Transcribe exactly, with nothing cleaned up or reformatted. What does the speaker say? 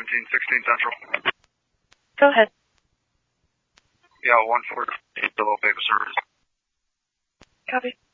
seventeen sixteen Central. Go ahead. Yeah, one four eight below paper service. Copy.